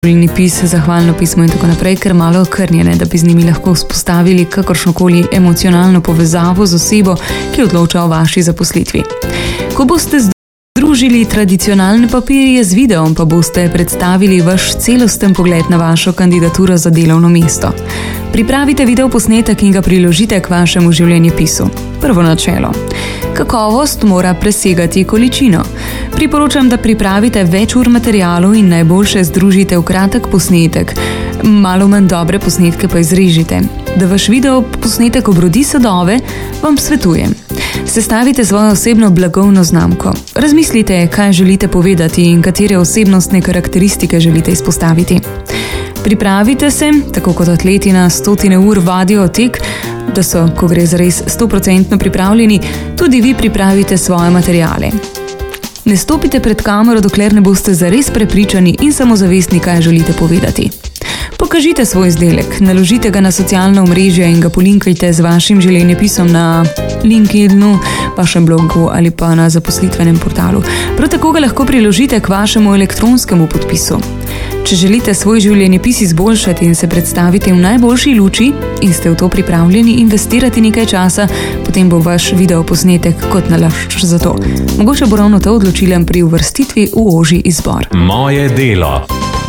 življenjepis, zahvalno pismo in tako naprej, ker malo okrnjene, da bi z njimi lahko vzpostavili kakršnokoli emocionalno povezavo z osebo, ki odloča o vaši zaposlitvi. Ko boste združili tradicionalne papirje z videom, pa boste predstavili vaš celosten pogled na vašo kandidaturo za delovno mesto. Pripravite videoposnetek in ga priložite k vašemu življenjepisu. Prvo načelo. Kakovost mora presegati količino. Priporočam, da pripravite več ur materialov in najboljše združite v kratek posnetek. Malo manj dobre posnetke pa izrežite. Da vaš video posnetek obrodi sadove, vam svetujem. Sestavite svojo osebno blagovno znamko. Razmislite, kaj želite povedati in katere osebnostne karakteristike želite izpostaviti. Pripravite se, tako kot atleti na stotine ur vadijo tek, da so, ko gre zares 100% pripravljeni, tudi vi pripravite svoje materiale. Ne stopite pred kamero, dokler ne boste zares prepričani in samozavestni, kaj želite povedati. Pokažite svoj izdelek, naložite ga na socialna omrežja in ga polinkajte z vašim življenjepisom na LinkedInu, vašem blogu ali pa na zaposlitvenem portalu. Prav tako ga lahko priložite k vašemu elektronskemu podpisu. Če želite svoj življenjepis izboljšati in se predstaviti v najboljši luči in ste v to pripravljeni investirati nekaj časa, potem bo vaš videoposnetek kot nalašč za to. Mogoče bo ravno to odločilen pri uvrstitvi v ožji izbor. Moje delo.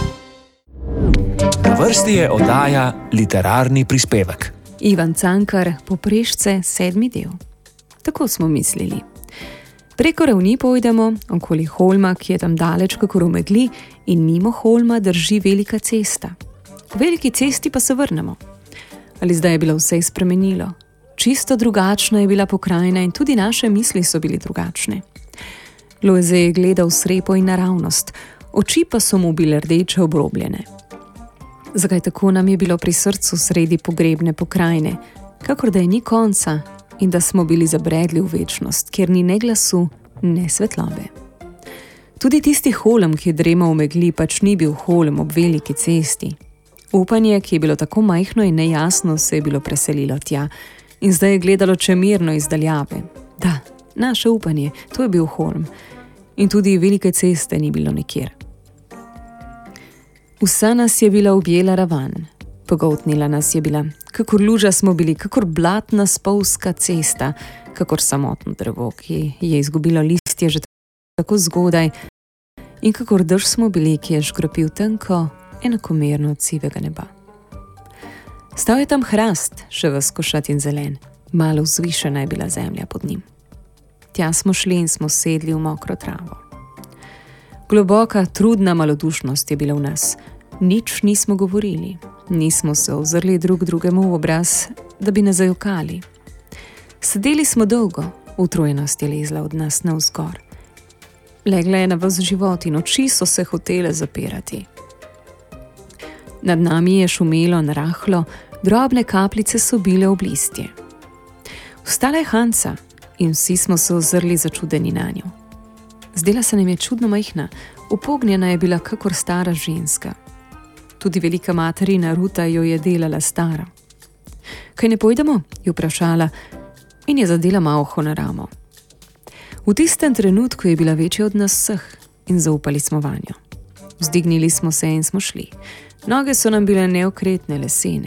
Na vrsti je oddaja Literarni prispevek. Ivan Cankar, Poprešce, 7. del. Tako smo mislili. Preko ravni pojdemo, okoli holma, ki je tam daleč kakor v megli, in mimo holma drži velika cesta. V veliki cesti pa se vrnemo. Ali zdaj je bilo vse spremenilo? Čisto drugačna je bila pokrajina in tudi naše misli so bili drugačne. Lojze je gledal srepo in naravnost, oči pa so mu bile rdeče obrobljene. Zakaj tako nam je bilo pri srcu sredi pogrebne pokrajine, kakor da je ni konca in da smo bili zabredli v večnost, kjer ni ne glasu, ne svetlobe. Tudi tisti holm, ki je dremal v megli, pač ni bil holm ob veliki cesti. Upanje, ki je bilo tako majhno in nejasno, se je bilo preselilo tja in zdaj je gledalo čemerno iz daljave. Da, naše upanje, to je bil holm. In tudi velike ceste ni bilo nikjer. Vsa nas je bila objela ravan, pogoltnila nas je bila, kakor luža smo bili, kakor blatna spolzka cesta, kakor samotno drevo, ki je izgubilo listje že tako zgodaj, in kakor dež smo bili, ki je škropil tenko, enakomerno od sivega neba. Stal je tam hrast, še ves košat in zelen, malo vzvišena je bila zemlja pod njim. Tja smo šli in smo sedli v mokro travo. Globoka, trudna malodušnost je bila v nas. Nič nismo govorili, nismo se ozrli drug drugemu v obraz, da bi ne zajokali. Sedeli smo dolgo, utrujenost je lezla od nas navzgor. Legla je na ves život in oči so se hotele zapirati. Nad nami je šumelo narahlo, drobne kapljice so bile ob listje. Vstala je Hanca in vsi smo se ozrli začudeni nanjo. Zdela se nam je čudno majhna, upognjena je bila kakor stara ženska. Tudi velika materina Ruta jo je delala staro. Kaj ne pojdemo? Je vprašala in je zadela malho na ramo. V tistem trenutku je bila večja od nas vseh in zaupali smo vanjo. Vzdignili smo se in smo šli. Noge so nam bile neokretne, lesene.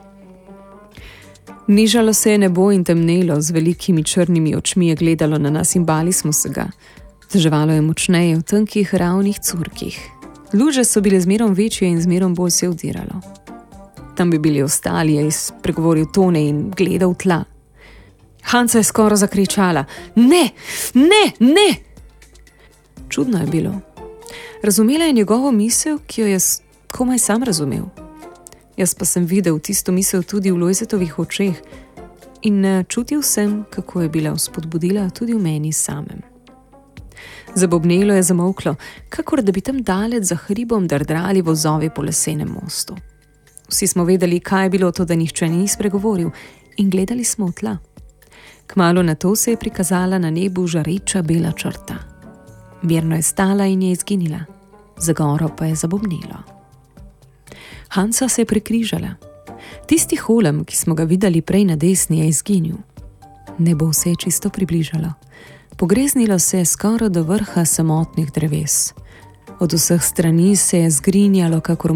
Nižalo se je nebo in temnelo, z velikimi črnimi očmi je gledalo na nas in bali smo se ga. Deževalo je močneje v tenkih ravnih curkih. Luže so bile zmerom večje in zmerom bolj se vdiralo. Tam bi bili ostali, je spregovoril Tone in gledal tla. Hanca je skoraj zakričala: Ne, ne, ne! Čudno je bilo. Razumela je njegovo misel, ki jo je komaj sam razumel. Jaz pa sem videl tisto misel tudi v Lojzetovih očeh in čutil sem, kako je bila vzpodbudila tudi v meni samem. Zabobnelo je zamolklo, kakor da bi tam daleč za hribom drdrali vozovi po lesenem mostu. Vsi smo vedeli, kaj je bilo to, da nihče ni spregovoril, in gledali smo v tla. Kmalu na to se je prikazala na nebu žareča bela črta. Mirno je stala in je izginila, za goro pa je zabobnelo. Hanca se je prekrižala. Tisti holm, ki smo ga videli prej na desni, je izginil. Nebo se je čisto približalo. Pogreznilo se je skoraj do vrha samotnih dreves. Od vseh strani se je zgrinjalo, kakor